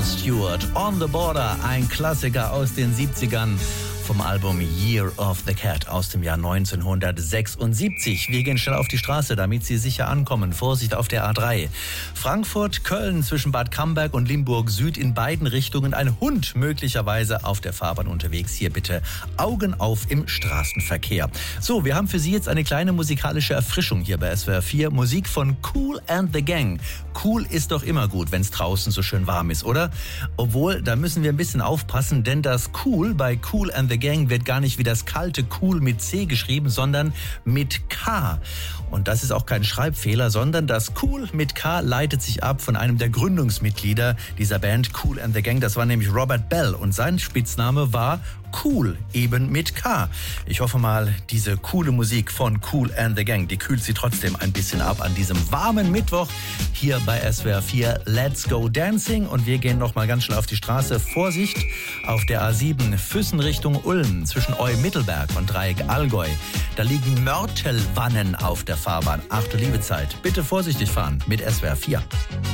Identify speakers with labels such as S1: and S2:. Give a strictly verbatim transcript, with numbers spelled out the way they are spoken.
S1: Stewart, On the Border, ein Klassiker aus den siebzigern. Vom Album Year of the Cat aus dem Jahr neunzehnhundertsechsundsiebzig. Wir gehen schnell auf die Straße, damit Sie sicher ankommen. Vorsicht auf der A drei. Frankfurt, Köln zwischen Bad Camberg und Limburg Süd in beiden Richtungen. Ein Hund möglicherweise auf der Fahrbahn unterwegs. Hier bitte Augen auf im Straßenverkehr. So, wir haben für Sie jetzt eine kleine musikalische Erfrischung hier bei S W R vier. Musik von Kool and the Gang. Cool ist doch immer gut, wenn es draußen so schön warm ist, oder? Obwohl, da müssen wir ein bisschen aufpassen, denn das Cool bei Kool and the Gang wird gar nicht wie das kalte Cool mit C geschrieben, sondern mit K. Und das ist auch kein Schreibfehler, sondern das Cool mit K leitet sich ab von einem der Gründungsmitglieder dieser Band Kool and the Gang. Das war nämlich Robert Bell und sein Spitzname war Cool, eben mit K. Ich hoffe mal, diese coole Musik von Kool and the Gang, die kühlt Sie trotzdem ein bisschen ab an diesem warmen Mittwoch hier bei S W R vier. Let's go dancing. Und wir gehen noch mal ganz schnell auf die Straße. Vorsicht auf der A sieben, Füssen Richtung Ulm, zwischen Eu-Mittelberg und Dreieck Allgäu. Da liegen Mörtelwannen auf der Fahrbahn. Ach du liebe Zeit. Bitte vorsichtig fahren mit S W R vier.